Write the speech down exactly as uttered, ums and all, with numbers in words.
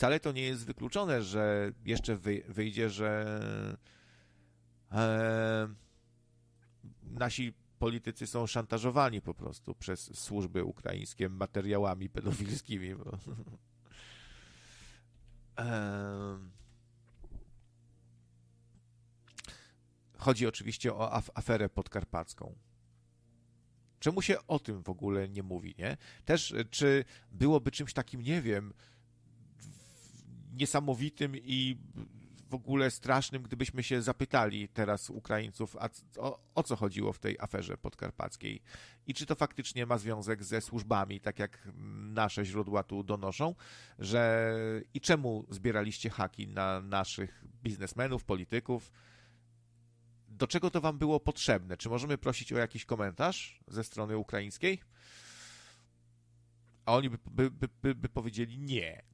wcale to nie jest wykluczone, że jeszcze wyjdzie, że e, nasi politycy są szantażowani po prostu przez służby ukraińskie materiałami pedofilskimi. Bo... e, chodzi oczywiście o af- aferę podkarpacką. Czemu się o tym w ogóle nie mówi, nie? Też, czy byłoby czymś takim, nie wiem, niesamowitym i w ogóle strasznym, gdybyśmy się zapytali teraz Ukraińców, a o, o co chodziło w tej aferze podkarpackiej i czy to faktycznie ma związek ze służbami, tak jak nasze źródła tu donoszą, że i czemu zbieraliście haki na naszych biznesmenów, polityków, do czego to wam było potrzebne? Czy możemy prosić o jakiś komentarz ze strony ukraińskiej? A oni by, by, by, by powiedzieli nie.